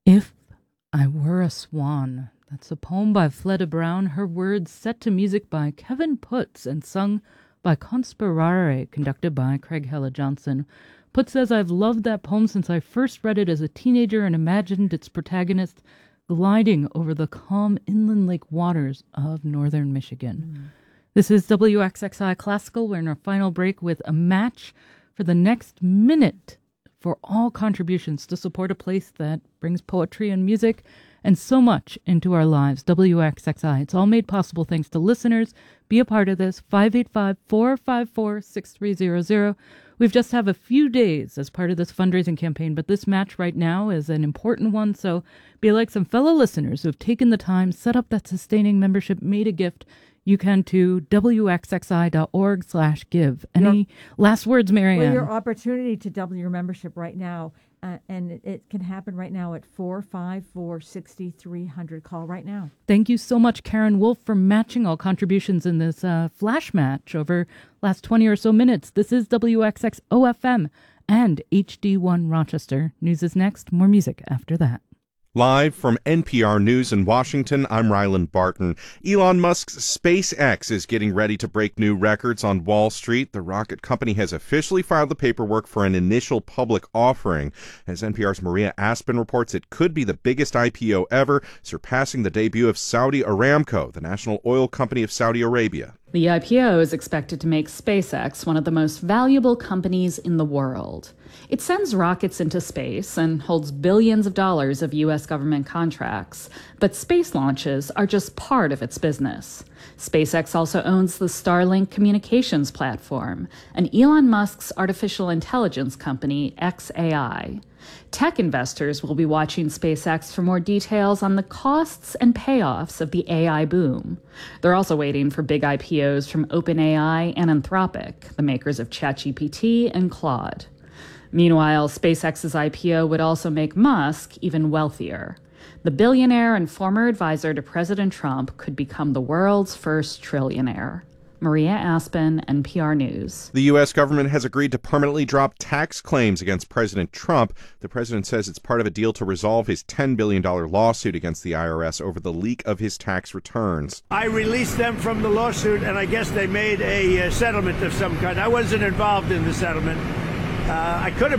If I Were a Swan. That's a poem by Fleda Brown, her words set to music by Kevin Putz and sung by Conspirare, conducted by Craig Hella Johnson. Putz says, I've loved that poem since I first read it as a teenager and imagined its protagonist gliding over the calm inland lake waters of northern Michigan. This is WXXI Classical. We're in our final break with a match for the next minute for all contributions to support a place that brings poetry and music and so much into our lives. WXXI. It's all made possible thanks to listeners. Be a part of this. 585-454-6300. We've just have a few days as part of this fundraising campaign, but this match right now is an important one. So be like some fellow listeners who have taken the time, set up that sustaining membership, made a gift. You can to wxxi.org/give. Any last words, Marianne? Well, your opportunity to double your membership right now, and it can happen right now at 454-6300. Call right now. Thank you so much, Karen Wolf, for matching all contributions in this flash match over last 20 or so minutes. This is WXXOFM and HD1 Rochester. News is next. More music after that. Live from NPR News in Washington, I'm Ryland Barton. Elon Musk's SpaceX is getting ready to break new records on Wall Street. The rocket company has officially filed the paperwork for an initial public offering. As NPR's Maria Aspen reports, it could be the biggest IPO ever, surpassing the debut of Saudi Aramco, the national oil company of Saudi Arabia. The IPO is expected to make SpaceX one of the most valuable companies in the world. It sends rockets into space and holds billions of dollars of U.S. government contracts, but space launches are just part of its business. SpaceX also owns the Starlink communications platform and Elon Musk's artificial intelligence company, xAI. Tech investors will be watching SpaceX for more details on the costs and payoffs of the AI boom. They're also waiting for big IPOs from OpenAI and Anthropic, the makers of ChatGPT and Claude. Meanwhile, SpaceX's IPO would also make Musk even wealthier. The billionaire and former advisor to President Trump could become the world's first trillionaire. Maria Aspen, NPR News. The U.S. government has agreed to permanently drop tax claims against President Trump. The president says it's part of a deal to resolve his $10 billion lawsuit against the IRS over the leak of his tax returns. I released them from the lawsuit, and I guess they made a settlement of some kind. I wasn't involved in the settlement. I could have